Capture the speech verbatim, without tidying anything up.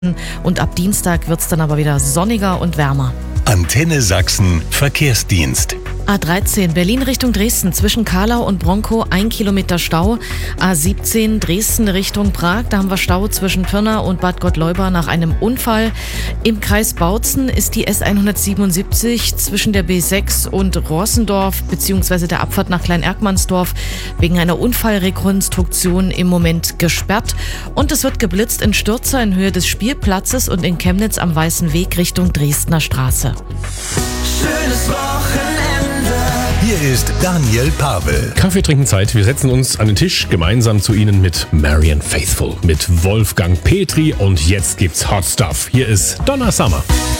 Und ab Dienstag wird es dann aber wieder sonniger und wärmer. Antenne Sachsen Verkehrsdienst. A dreizehn Berlin Richtung Dresden zwischen Kahlau und Bronkow ein Kilometer Stau. A siebzehn Dresden Richtung Prag, da haben wir Stau zwischen Pirna und Bad Gottleuba nach einem Unfall. Im Kreis Bautzen ist die S hundertsiebenundsiebzig zwischen der B sechs und Rossendorf bzw. der Abfahrt nach Klein-Erkmannsdorf wegen einer Unfallrekonstruktion im Moment gesperrt. Und es wird geblitzt in Stürzer in Höhe des Spielplatzes und in Chemnitz am Weißen Weg Richtung Dresdner Straße. Schönes Wochenende. Hier ist Daniel Pavel. Kaffee trinken Zeit. Wir setzen uns an den Tisch gemeinsam zu Ihnen mit Marianne Faithfull, mit Wolfgang Petri und jetzt gibt's Hot Stuff. Hier ist Donna Summer.